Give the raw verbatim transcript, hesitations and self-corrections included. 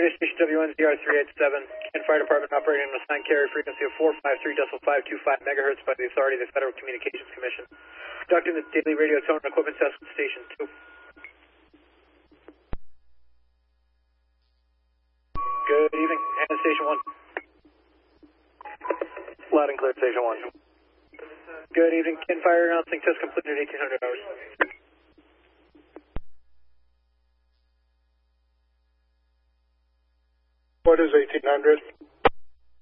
radio station W N Z R three eight seven, Ken Fire Department operating on a assigned carrier frequency of four five three point five two five megahertz by the authority of the Federal Communications Commission. Conducting the daily radio tone and equipment test with Station two. Good evening, and Station one. Loud and clear, Station one. Good evening, Ken Fire announcing test completed at eighteen hundred hours. What is eighteen hundred?